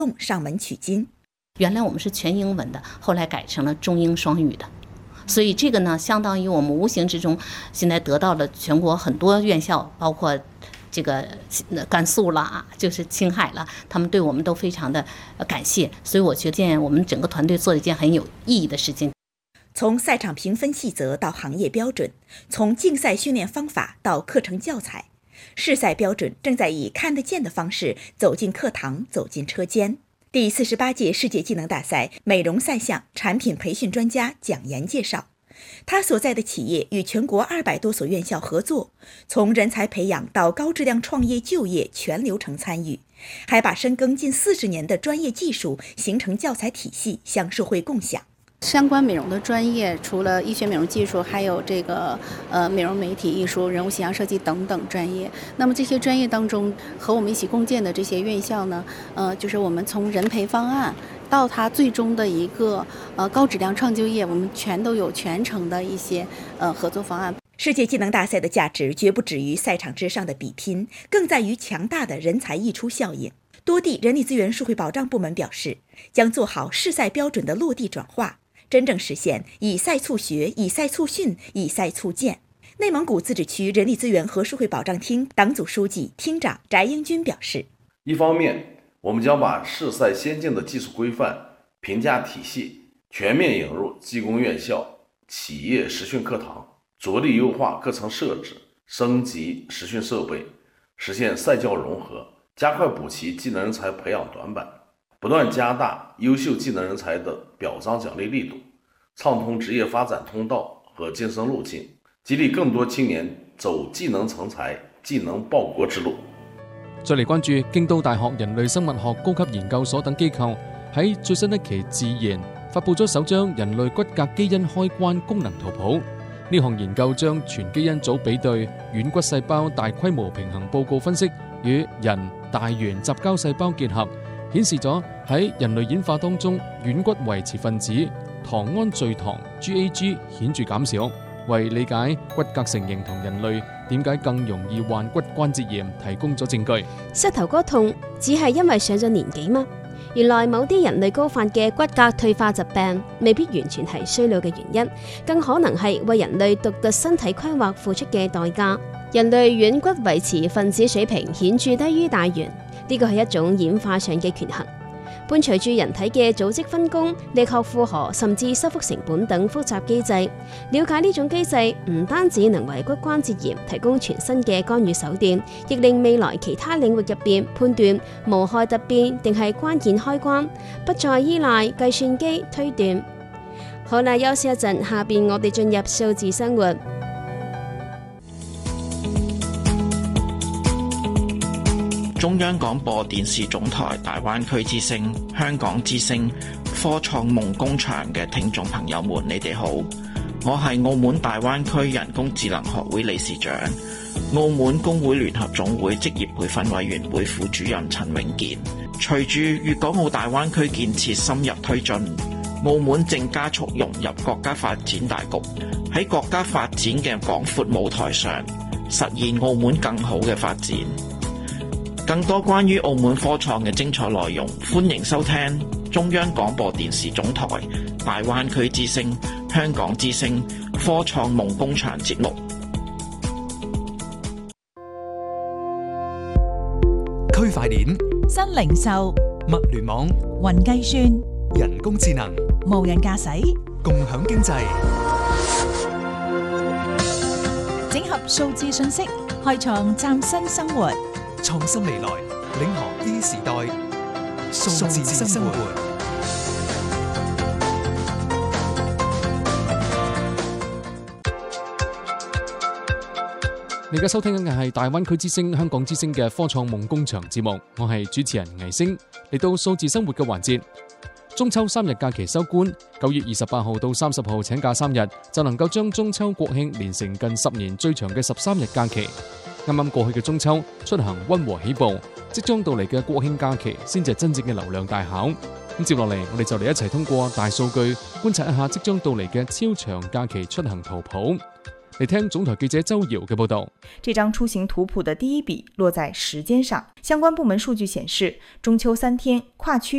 上门取经。 原来我们是全英文的，后来改成了中英双语的，所以这个呢，相当于我们无形之中现在得到了全国很多院校，包括这个甘肃啦，就是青海啦，他们对我们都非常的感谢，所以我觉得我们整个团队做了一件很有意义的事情。 从赛场评分细则到行业标准，从竞赛训练方法到课程教材，试赛标准正在以看得见的方式走进课堂，走进车间。第48届世界技能大赛美容赛项产品培训专家蒋岩介绍，他所在的企业与全国200多所院校合作，从人才培养到高质量创业就业全流程参与，还把深耕近40年的专业技术形成教材体系向社会共享。 相关美容的专业，除了医学美容技术，还有这个美容美体艺术、人物形象设计等等专业。那么这些专业当中，和我们一起共建的这些院校呢，就是我们从人培方案到它最终的一个高质量创就业，我们全都有全程的一些合作方案。 世界技能大赛的价值绝不止于赛场之上的比拼，更在于强大的人才溢出效应。多地人力资源社会保障部门表示，将做好试赛标准的落地转化，真正实现以赛促学、以赛促训、以赛促建。内蒙古自治区人力资源和社会保障厅党组书记、厅长翟英军表示， 一方面，我们将把试赛先进的技术规范、评价体系全面引入技工院校、企业实训课堂，着力优化课程设置，升级实训设备，实现赛教融合，加快补齐技能人才培养短板，不断加大优秀技能人才的表彰奖励力度，畅通职业發展通道和晋升路徑，激勵更多青年走技能成才、技能報國之路。 再嚟關注京都大學人類生物學高級研究所等機構喺最新一期《自然》發布咗首張人類骨骼基因開關功能圖譜。呢項研究將全基因組比對軟骨細胞大規模平衡報告分析與人大圓雜交細胞結合，顯示咗喺人類演化當中軟骨維持分子糖胺聚糖 GAG 顯著減少，為理解骨骼成形同人類點解更容易患骨關節炎提供咗證據。 膝頭哥痛只係因為上咗年紀嗎？原來某啲人類高發嘅骨骼退化疾病未必完全係衰老嘅原因，更可能係為人類獨特身體規劃付出嘅代價。人類軟骨維持分子水平顯著低於大圓，呢個係一種演化上嘅權衡。伴隨住人體嘅組織分工、力學負荷甚至修復成本等複雜機制，了解呢種機制唔單止能為骨關節炎提供全新嘅干預手段，亦令未來其他領域入邊判斷無害突變定係關鍵開關，不再依賴計算機推斷。好啦，休息一陣，下邊我哋進入數字生活。 中央廣播電視總台大灣區之聲、香港之聲、科創夢工場嘅聽眾朋友們，你哋好，我係澳門大灣區人工智能學會理事長、澳門工會聯合總會職業培訓委員會副主任陳永健。隨住粵港澳大灣區建設深入推進，澳門正加速融入國家發展大局，喺國家發展嘅廣闊舞台上，實現澳門更好嘅發展。更多關於澳門科創嘅精彩內容，歡迎收聽中央廣播電視總台大灣區之聲、香港之聲科創夢工場節目。 區塊鏈、 新零售、 物聯網、 雲計算、 人工智能、 無人駕駛、 共享經濟， 整合數字信息，開創嶄新生活。 創新未來，領航 E 時代，數字生活。 你而家收聽緊嘅係大灣區之聲、香港之聲嘅科創夢工場節目，我係主持人倪星。嚟到數字生活嘅環節，中秋3日假期收官，9月28號到30號請假3日，就能夠將中秋國慶連成近10年最長嘅13日假期。啱啱過去嘅中秋出行溫和起步，即將到嚟嘅國慶假期先至係真正嘅流量大考。咁接落嚟，我哋就嚟一齊通過大數據觀察一下即將到嚟嘅超長假期出行圖譜。嚟聽總台記者周瑤嘅報道。 這張出行圖譜的第一筆落在時間上，相關部門數據顯示，中秋3天跨區